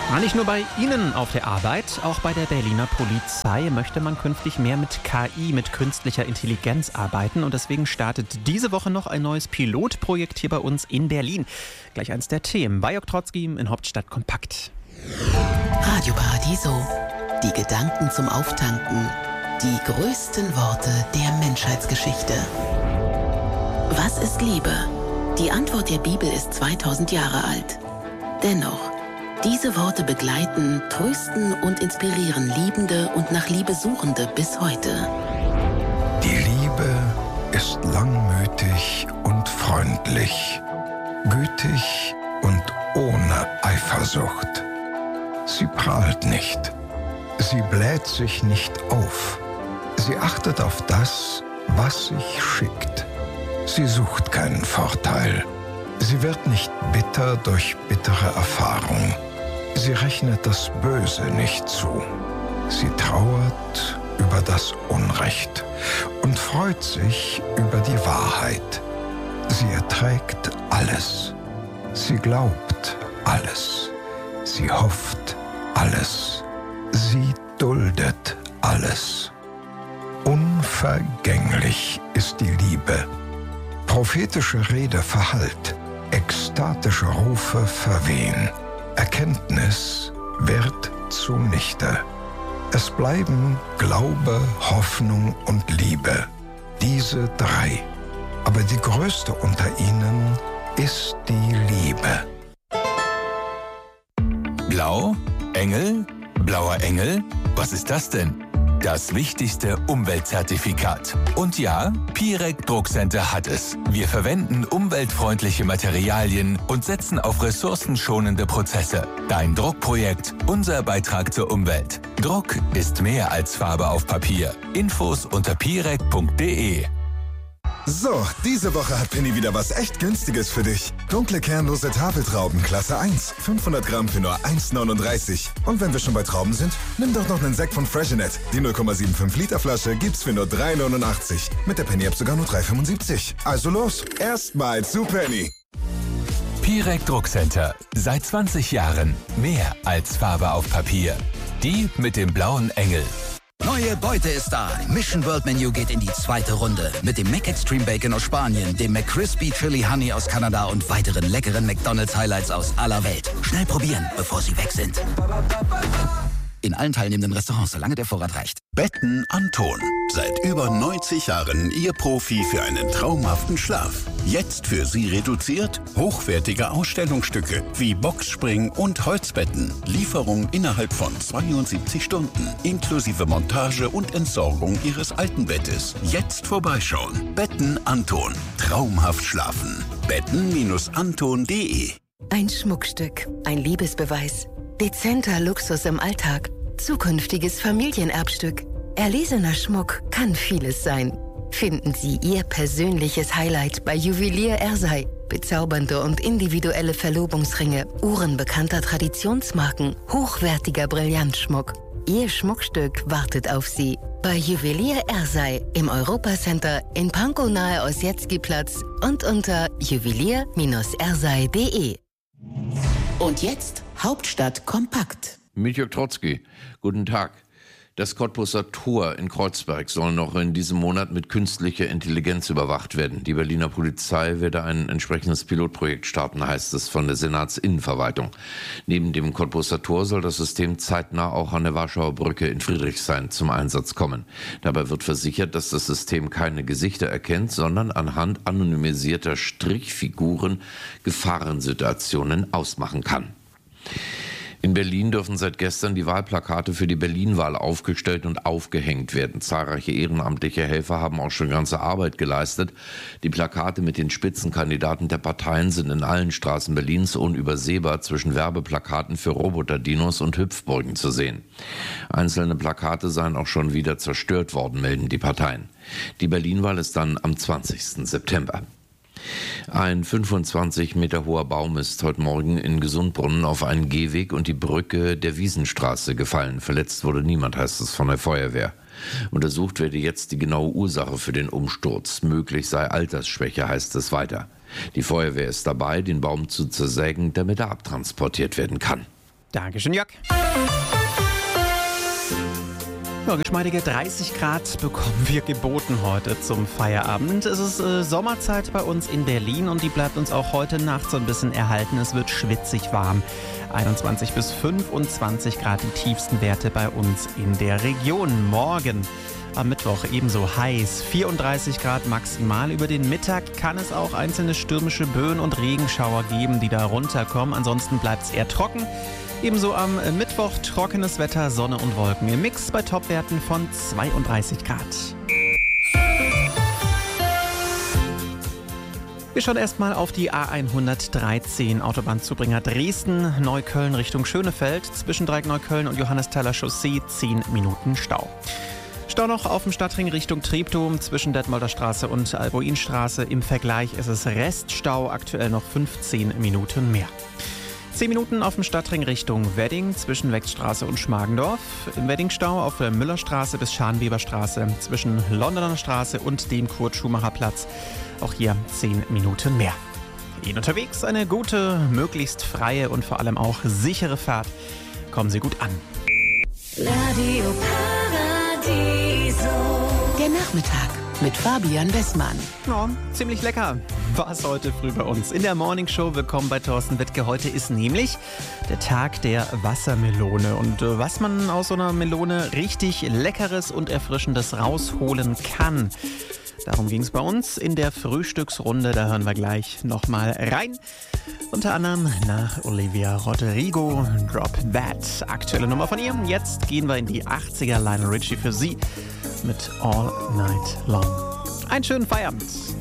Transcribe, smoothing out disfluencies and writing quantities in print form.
Nicht nur bei Ihnen auf der Arbeit, auch bei der Berliner Polizei möchte man künftig mehr mit KI, mit künstlicher Intelligenz arbeiten. Und deswegen startet diese Woche noch ein neues Pilotprojekt hier bei uns in Berlin. Gleich eins der Themen bei Jörg Trotzki in Hauptstadt Kompakt. Radio Paradiso. Die Gedanken zum Auftanken. Die größten Worte der Menschheitsgeschichte. Was ist Liebe? Die Antwort der Bibel ist 2000 Jahre alt. Dennoch, diese Worte begleiten, trösten und inspirieren Liebende und nach Liebe Suchende bis heute. Die Liebe ist langmütig und freundlich, gütig und ohne Eifersucht. Sie prahlt nicht, sie bläht sich nicht auf. Sie achtet auf das, was sich schickt. Sie sucht keinen Vorteil. Sie wird nicht bitter durch bittere Erfahrung. Sie rechnet das Böse nicht zu. Sie trauert über das Unrecht und freut sich über die Wahrheit. Sie erträgt alles. Sie glaubt alles. Sie hofft alles. Sie duldet alles. Unvergänglich ist die Liebe. Prophetische Rede verhallt, ekstatische Rufe verwehen. Erkenntnis wird zunichte. Es bleiben Glaube, Hoffnung und Liebe. Diese drei. Aber die größte unter ihnen ist die Liebe. Blau? Engel? Blauer Engel? Was ist das denn? Das wichtigste Umweltzertifikat. Und ja, Pirec Druckcenter hat es. Wir verwenden umweltfreundliche Materialien und setzen auf ressourcenschonende Prozesse. Dein Druckprojekt, unser Beitrag zur Umwelt. Druck ist mehr als Farbe auf Papier. Infos unter pirec.de. So, diese Woche hat Penny wieder was echt Günstiges für dich. Dunkle kernlose Tafeltrauben, Klasse 1. 500 Gramm für nur 1,39. Und wenn wir schon bei Trauben sind, nimm doch noch einen Sekt von Freshenet. Die 0,75 Liter Flasche gibt's für nur 3,89. Mit der Penny-App sogar nur 3,75. Also los, erstmal zu Penny. Pirec Druckcenter. Seit 20 Jahren mehr als Farbe auf Papier. Die mit dem blauen Engel. Neue Beute ist da. Mission World Menu geht in die zweite Runde. Mit dem Mac Extreme Bacon aus Spanien, dem McCrispy Chili Honey aus Kanada und weiteren leckeren McDonald's Highlights aus aller Welt. Schnell probieren, bevor sie weg sind. In allen teilnehmenden Restaurants, solange der Vorrat reicht. Betten Anton. Seit über 90 Jahren Ihr Profi für einen traumhaften Schlaf. Jetzt für Sie reduziert hochwertige Ausstellungsstücke wie Boxspring und Holzbetten. Lieferung innerhalb von 72 Stunden. Inklusive Montage und Entsorgung Ihres alten Bettes. Jetzt vorbeischauen. Betten Anton. Traumhaft schlafen. Betten-anton.de. Ein Schmuckstück, ein Liebesbeweis. Dezenter Luxus im Alltag. Zukünftiges Familienerbstück. Erlesener Schmuck kann vieles sein. Finden Sie Ihr persönliches Highlight bei Juwelier Ersei. Bezaubernde und individuelle Verlobungsringe, Uhren bekannter Traditionsmarken, hochwertiger Brillantschmuck. Ihr Schmuckstück wartet auf Sie. Bei Juwelier Ersei im Europacenter in Pankow nahe Ossietzky-Platz und unter juwelier-ersei.de. Und jetzt Hauptstadt kompakt. Mit Jörg Trotzki. Guten Tag. Das Cottbuser Tor in Kreuzberg soll noch in diesem Monat mit künstlicher Intelligenz überwacht werden. Die Berliner Polizei werde ein entsprechendes Pilotprojekt starten, heißt es von der Senatsinnenverwaltung. Neben dem Cottbuser Tor soll das System zeitnah auch an der Warschauer Brücke in Friedrichshain zum Einsatz kommen. Dabei wird versichert, dass das System keine Gesichter erkennt, sondern anhand anonymisierter Strichfiguren Gefahrensituationen ausmachen kann. In Berlin dürfen seit gestern die Wahlplakate für die Berlin-Wahl aufgestellt und aufgehängt werden. Zahlreiche ehrenamtliche Helfer haben auch schon ganze Arbeit geleistet. Die Plakate mit den Spitzenkandidaten der Parteien sind in allen Straßen Berlins unübersehbar zwischen Werbeplakaten für Roboterdinos und Hüpfburgen zu sehen. Einzelne Plakate seien auch schon wieder zerstört worden, melden die Parteien. Die Berlin-Wahl ist dann am 20. September. Ein 25 Meter hoher Baum ist heute Morgen in Gesundbrunnen auf einen Gehweg und die Brücke der Wiesenstraße gefallen. Verletzt wurde niemand, heißt es von der Feuerwehr. Untersucht werde jetzt die genaue Ursache für den Umsturz. Möglich sei Altersschwäche, heißt es weiter. Die Feuerwehr ist dabei, den Baum zu zersägen, damit er abtransportiert werden kann. Dankeschön, Jörg. Ja, geschmeidige 30 Grad bekommen wir geboten heute zum Feierabend. Es ist Sommerzeit bei uns in Berlin und die bleibt uns auch heute Nacht so ein bisschen erhalten. Es wird schwitzig warm. 21 bis 25 Grad die tiefsten Werte bei uns in der Region. Morgen am Mittwoch ebenso heiß, 34 Grad maximal. Über den Mittag kann es auch einzelne stürmische Böen und Regenschauer geben, die da runterkommen. Ansonsten bleibt es eher trocken. Ebenso am Mittwoch trockenes Wetter, Sonne und Wolken im Mix bei Topwerten von 32 Grad. Wir schauen erstmal auf die A113 Autobahnzubringer Dresden-Neukölln Richtung Schönefeld. Zwischen Dreieck-Neukölln und Johannesthaler Chaussee 10 Minuten Stau. Stau noch auf dem Stadtring Richtung Treptow zwischen Detmolder Straße und Alboinstraße. Im Vergleich ist es Reststau, aktuell noch 15 Minuten mehr. 10 Minuten auf dem Stadtring Richtung Wedding zwischen Wechstraße und Schmargendorf. Im Weddingstau auf der Müllerstraße bis Scharnweberstraße zwischen Londoner Straße und dem Kurt-Schumacher-Platz. Auch hier 10 Minuten mehr. Ihnen unterwegs eine gute, möglichst freie und vor allem auch sichere Fahrt. Kommen Sie gut an. Radio Paradiso. Der Nachmittag mit Fabian Wessmann. Ja, ziemlich lecker war es heute früh bei uns in der Morningshow. Willkommen bei Thorsten Wittke. Heute ist nämlich der Tag der Wassermelone. Und was man aus so einer Melone richtig Leckeres und Erfrischendes rausholen kann. Darum ging es bei uns in der Frühstücksrunde. Da hören wir gleich nochmal rein. Unter anderem nach Olivia Rodrigo, Drop That. Aktuelle Nummer von ihr. Jetzt gehen wir in die 80er. Lionel Richie für Sie mit All Night Long. Einen schönen Feierabend.